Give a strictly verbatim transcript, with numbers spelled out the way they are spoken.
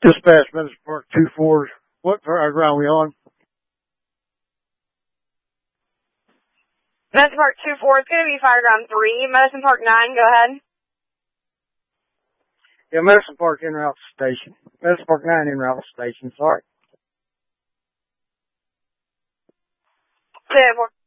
Dispatch, Medicine Park two four. What ground are we on? Medicine Park two four, it's going to be fire ground three. Medicine Park nine, go ahead. Yeah, Medicine Park en route to station. Medicine Park nine en route to station, sorry. Say it,